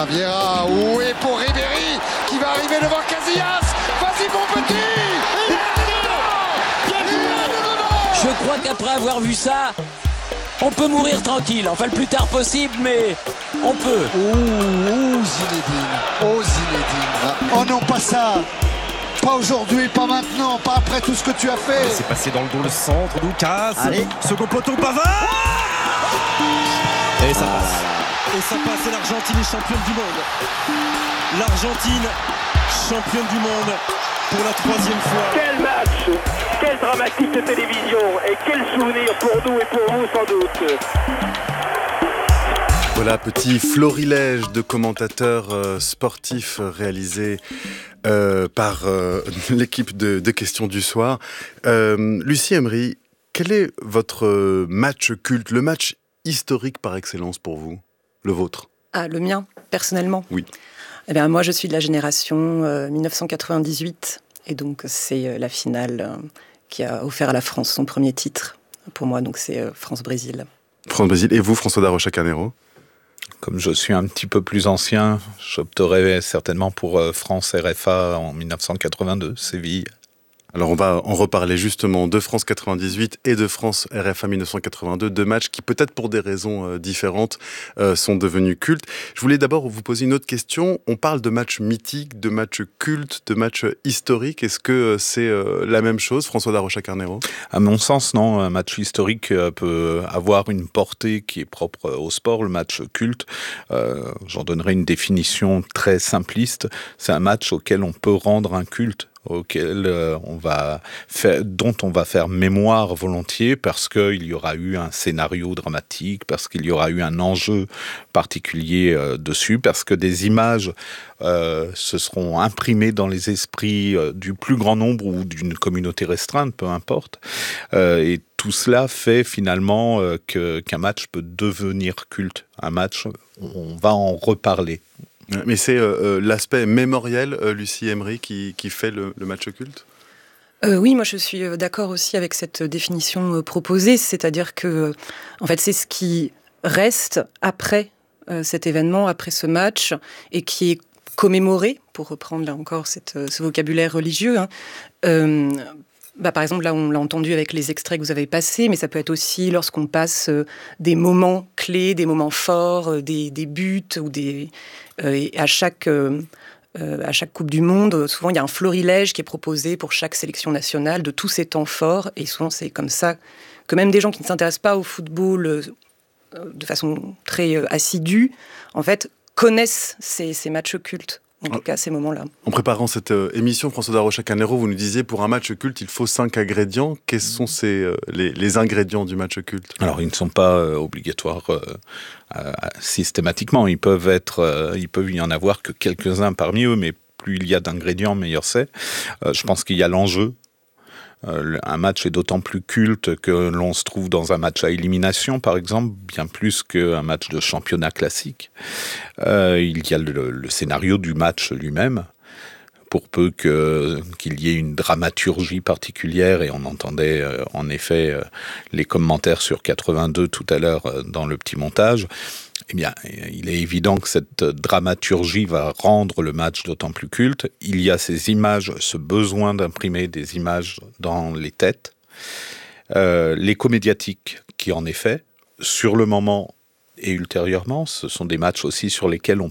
Vieira, oui pour Ribéry qui va arriver devant Casillas. Vas-y mon petit. Je crois qu'après avoir vu ça, on peut mourir tranquille. Enfin, le plus tard possible, mais on peut. Oh Zinedine. Oh Zinedine. Oh non, pas ça. Pas aujourd'hui, pas maintenant, pas après tout ce que tu as fait. C'est passé dans le dos, le centre, Doukas. Allez. Second poteau, Pavard. Et ça passe. Et ça passe, et l'Argentine est championne du monde. L'Argentine, championne du monde pour la 3e fois. Quel match, quel dramatique de télévision et quel souvenir pour nous et pour vous sans doute. Voilà, petit florilège de commentateurs sportifs réalisés par l'équipe de Questions du soir. Lucie Emery, quel est votre match culte, le match historique par excellence pour vous, le vôtre? Ah, le mien, personnellement? Oui. Eh bien, moi, je suis de la génération 1998, et donc c'est la finale qui a offert à la France son premier titre. Pour moi, donc c'est France-Brésil. France-Brésil. Et vous, François Darocha-Carneiro? Comme je suis un petit peu plus ancien, j'opterais certainement pour France-RFA en 1982, Séville. Alors on va en reparler justement de France 98 et de France RFA 1982, deux matchs qui peut-être pour des raisons différentes sont devenus cultes. Je voulais d'abord vous poser une autre question. On parle de matchs mythiques, de matchs cultes, de matchs historiques. Est-ce que c'est la même chose, François Darocha-Carneiro? À mon sens, non. Un match historique peut avoir une portée qui est propre au sport. Le match culte, j'en donnerai une définition très simpliste. C'est un match auquel on peut rendre un culte, auquel dont on va faire mémoire volontiers parce qu'il y aura eu un scénario dramatique, parce qu'il y aura eu un enjeu particulier dessus, parce que des images se seront imprimées dans les esprits du plus grand nombre ou d'une communauté restreinte, peu importe. Et tout cela fait finalement qu'un match peut devenir culte. Un match, on va en reparler. Mais c'est l'aspect mémoriel, Lucie Emery, qui fait le match culte? Oui, moi je suis d'accord aussi avec cette définition proposée, c'est-à-dire que en fait, c'est ce qui reste après cet événement, après ce match, et qui est commémoré, pour reprendre là encore ce vocabulaire religieux. Par exemple, là, on l'a entendu avec les extraits que vous avez passés, mais ça peut être aussi lorsqu'on passe des moments clés, des moments forts, des buts, ou et à chaque Coupe du Monde, souvent il y a un florilège qui est proposé pour chaque sélection nationale de tous ces temps forts, et souvent c'est comme ça que même des gens qui ne s'intéressent pas au football de façon très assidue, en fait, connaissent ces matchs cultes. En tout cas, ces moments-là. En préparant cette émission, François Darocha-Carneiro, vous nous disiez, pour un match culte, il faut 5 ingrédients. Quels sont les ingrédients du match culte? Alors, ils ne sont pas obligatoires systématiquement. Il peut y en avoir que quelques-uns parmi eux, mais plus il y a d'ingrédients, meilleur c'est. Je pense qu'il y a l'enjeu. Un match est d'autant plus culte que l'on se trouve dans un match à élimination, par exemple, bien plus qu'un match de championnat classique. Il y a le scénario du match lui-même, pour peu qu'il y ait une dramaturgie particulière, et on entendait en effet les commentaires sur 82 tout à l'heure dans le petit montage. Eh bien, il est évident que cette dramaturgie va rendre le match d'autant plus culte. Il y a ces images, ce besoin d'imprimer des images dans les têtes. L'écho médiatique qui, en effet, sur le moment et ultérieurement, ce sont des matchs aussi sur lesquels on